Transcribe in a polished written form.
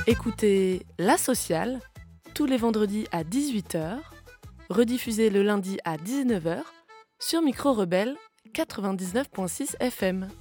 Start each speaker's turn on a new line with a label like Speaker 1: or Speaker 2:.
Speaker 1: Écoutez La Sociale tous les vendredis à 18h, rediffusé le lundi à 19h sur Micro Rebelle 99.6 FM.